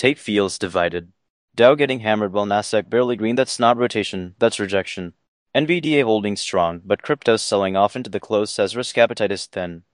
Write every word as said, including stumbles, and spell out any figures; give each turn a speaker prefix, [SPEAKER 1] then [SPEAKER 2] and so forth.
[SPEAKER 1] Tape feels divided. Dow getting hammered while Nasdaq barely green. That's not rotation, that's rejection. N V D A holding strong, but crypto selling off into the close says risk appetite is thin.